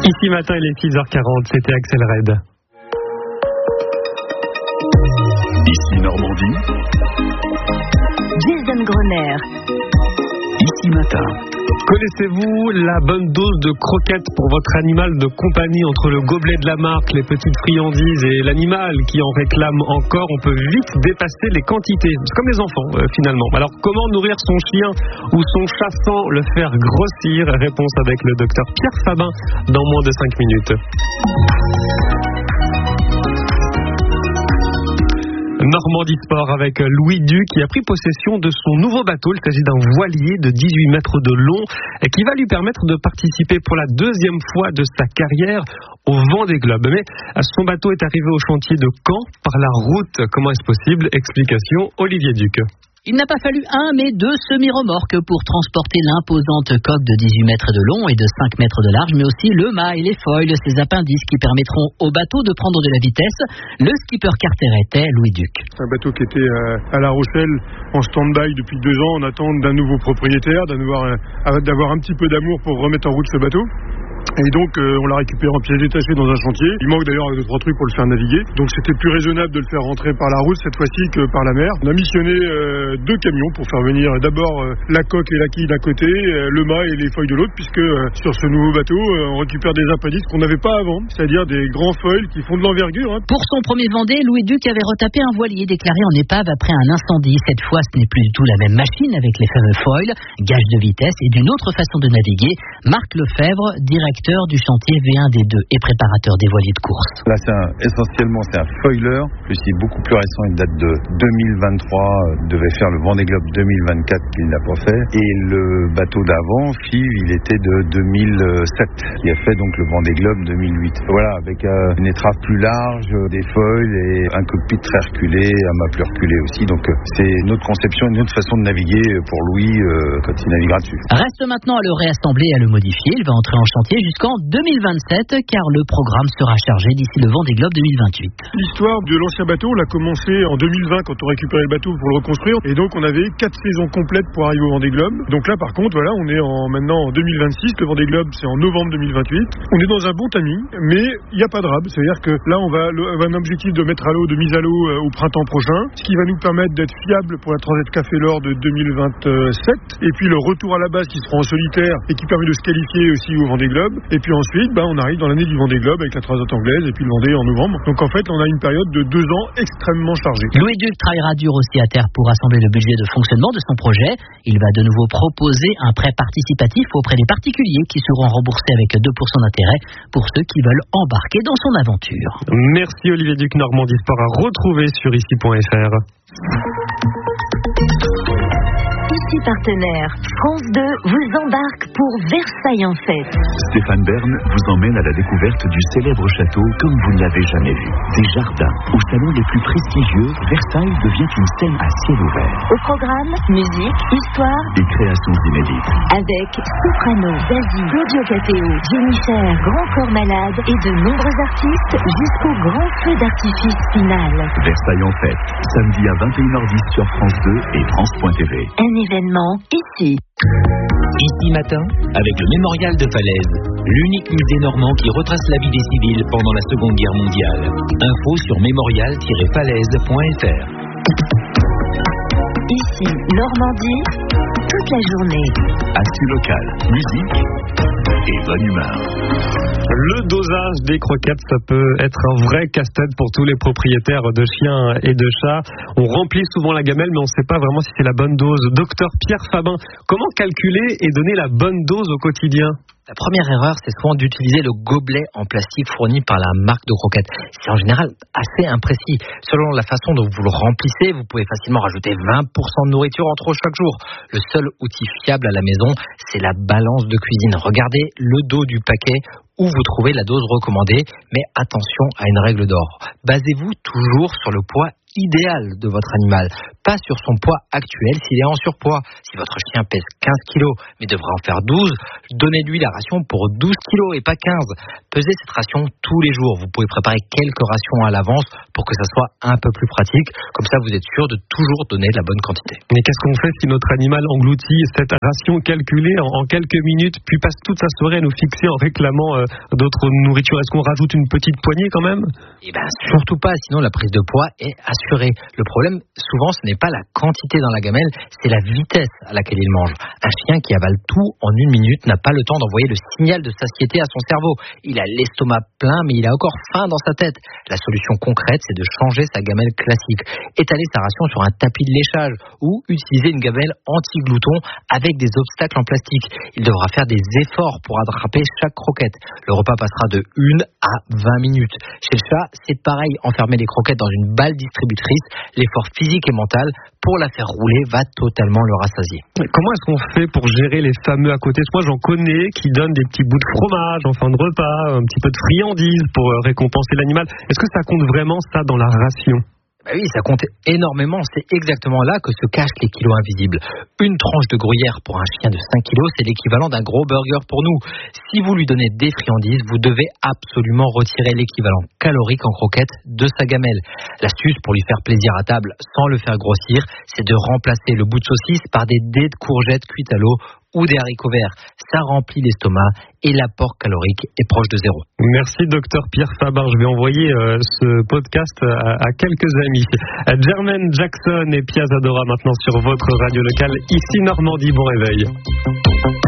Ici matin, il est 6h40, c'était Axel Red. Ici Normandie. Jason Gröner. Ici matin. Connaissez-vous la bonne dose de croquettes pour votre animal de compagnie entre le gobelet de la marque, les petites friandises et l'animal qui en réclame encore? On peut vite dépasser les quantités. C'est comme les enfants finalement. Alors comment nourrir son chien ou son chat sans le faire grossir? Réponse avec le docteur Pierre Fabin dans moins de 5 minutes. Normandie Sport avec Louis Duc qui a pris possession de son nouveau bateau. Il s'agit d'un voilier de 18 mètres de long qui va lui permettre de participer pour la deuxième fois de sa carrière au Vendée Globe. Mais son bateau est arrivé au chantier de Caen par la route. Comment est-ce possible? Explication, Olivier Duc. Il n'a pas fallu un, mais deux semi-remorques pour transporter l'imposante coque de 18 mètres de long et de 5 mètres de large, mais aussi le mât et les foils, ces appendices qui permettront au bateau de prendre de la vitesse. Le skipper Carteret était Louis Duc. Un bateau qui était à La Rochelle en stand-by depuis 2 ans, en attente d'un nouveau propriétaire, d'avoir un petit peu d'amour pour remettre en route ce bateau. Et donc on l'a récupéré en pièces détachées dans un chantier. Il manque d'ailleurs 2-3 trucs pour le faire naviguer. Donc c'était plus raisonnable de le faire rentrer par la route cette fois-ci que par la mer. On a missionné 2 camions pour faire venir d'abord la coque et la quille d'un côté, le mât et les foils de l'autre, puisque sur ce nouveau bateau on récupère des appendices qu'on n'avait pas avant, c'est-à-dire des grands foils qui font de l'envergure. Pour son premier Vendée, Louis Duc avait retapé un voilier déclaré en épave après un incendie. Cette fois, ce n'est plus du tout la même machine avec les fameux foils, gage de vitesse et d'une autre façon de naviguer. Marc Lefebvre, directeur du chantier V1D2 et préparateur des voiliers de course. Là, essentiellement, c'est un foiler. Plus, il est beaucoup plus récent. Il date de 2023. Devait faire le Vendée Globe 2024 qu'il n'a pas fait. Et le bateau d'avant, FIV, il était de 2007. Qui a fait donc le Vendée Globe 2008. Voilà, avec une étrave plus large, des foils et un cockpit très reculé, un mât plus reculé aussi. Donc, c'est notre conception, une autre façon de naviguer pour Louis quand il naviguera dessus. Reste maintenant à le réassembler et à le modifier. Il va entrer en chantier jusqu'en 2027, car le programme sera chargé d'ici le Vendée Globe 2028. L'histoire de l'ancien bateau, on l'a commencé en 2020 quand on récupérait le bateau pour le reconstruire, et donc on avait 4 saisons complètes pour arriver au Vendée Globe. Donc là par contre, voilà, on est maintenant en 2026, le Vendée Globe c'est en novembre 2028. On est dans un bon timing, mais il n'y a pas de rab, c'est-à-dire que là on va avoir un objectif de mettre à l'eau, de mise à l'eau au printemps prochain, ce qui va nous permettre d'être fiable pour la Transat Café L'Or de 2027, et puis le retour à la base qui sera en solitaire et qui permet de se qualifier aussi au Vendée Globe. Et puis ensuite, on arrive dans l'année du Vendée Globe avec la Transat anglaise et puis le Vendée en novembre. Donc en fait, on a une période de 2 ans extrêmement chargée. Louis Duc travaillera dur aussi à terre pour rassembler le budget de fonctionnement de son projet. Il va de nouveau proposer un prêt participatif auprès des particuliers qui seront remboursés avec 2% d'intérêt pour ceux qui veulent embarquer dans son aventure. Merci Olivier Duc. Normandie Sport à retrouver sur ici.fr. Ici partenaire, France 2 vous embarque pour Versailles en fête. Stéphane Bern vous emmène à la découverte du célèbre château comme vous ne l'avez jamais vu. Des jardins, aux salons les plus prestigieux, Versailles devient une scène à ciel ouvert. Au programme, musique, histoire et créations inédites. Avec Soprano, Zazie, Claudio Cateo, Jennifer, Grand Corps Malade et de nombreux artistes jusqu'au grand feu d'artifice final. Versailles en fête, samedi à 21h10 sur France 2 et France.tv. Un événement ici. Ici matin, avec le Mémorial de Falaise, l'unique musée normand qui retrace la vie des civils pendant la Seconde Guerre mondiale. Info sur mémorial-falaise.fr. Ici, Normandie, toute la journée. Actu local, musique et bonne humeur. Le dosage des croquettes, ça peut être un vrai casse-tête pour tous les propriétaires de chiens et de chats. On remplit souvent la gamelle, mais on ne sait pas vraiment si c'est la bonne dose. Docteur Pierre Fabin, comment calculer et donner la bonne dose au quotidien? La première erreur, c'est souvent d'utiliser le gobelet en plastique fourni par la marque de croquettes. C'est en général assez imprécis. Selon la façon dont vous le remplissez, vous pouvez facilement rajouter 20% de nourriture en trop chaque jour. Le seul outil fiable à la maison, c'est la balance de cuisine. Regardez le dos du paquet où vous trouvez la dose recommandée, mais attention à une règle d'or. Basez-vous toujours sur le poids idéal de votre animal, pas sur son poids actuel s'il est en surpoids. Si votre chien pèse 15 kg mais devrait en faire 12, donnez-lui la ration pour 12 kg et pas 15. Pesez cette ration tous les jours. Vous pouvez préparer quelques rations à l'avance pour que ça soit un peu plus pratique. Comme ça, vous êtes sûr de toujours donner la bonne quantité. Mais qu'est-ce qu'on fait si notre animal engloutit cette ration calculée en quelques minutes, puis passe toute sa soirée à nous fixer en réclamant d'autres nourritures? Est-ce qu'on rajoute une petite poignée quand même? Eh bien, surtout pas, sinon la prise de poids est assurée. Le problème, souvent, ce n'est pas la quantité dans la gamelle, c'est la vitesse à laquelle il mange. Un chien qui avale tout en 1 minute n'a pas le temps d'envoyer le signal de satiété à son cerveau. Il a l'estomac plein, mais il a encore faim dans sa tête. La solution concrète, c'est de changer sa gamelle classique, étaler sa ration sur un tapis de léchage ou utiliser une gamelle anti-glouton avec des obstacles en plastique. Il devra faire des efforts pour attraper chaque croquette. Le repas passera de 1 à 20 minutes. Chez le chat, c'est pareil, enfermer les croquettes dans une balle distributrice, l'effort physique et mental pour la faire rouler va totalement le rassasier. Comment est-ce qu'on fait pour gérer les fameux à côté? Moi, j'en connais qui donnent des petits bouts de fromage en fin de repas, un petit peu de friandises pour récompenser l'animal. Est-ce que ça compte vraiment ça dans la ration? Oui, ça compte énormément. C'est exactement là que se cachent les kilos invisibles. Une tranche de gruyère pour un chien de 5 kilos, c'est l'équivalent d'un gros burger pour nous. Si vous lui donnez des friandises, vous devez absolument retirer l'équivalent calorique en croquettes de sa gamelle. L'astuce pour lui faire plaisir à table sans le faire grossir, c'est de remplacer le bout de saucisse par des dés de courgettes cuites à l'eau ou des haricots verts. Ça remplit l'estomac et l'apport calorique est proche de zéro. Merci docteur Pierre Fabar. Je vais envoyer ce podcast à quelques amis. Jermaine Jackson et Pia Zadora maintenant sur votre radio locale. Ici Normandie, bon réveil.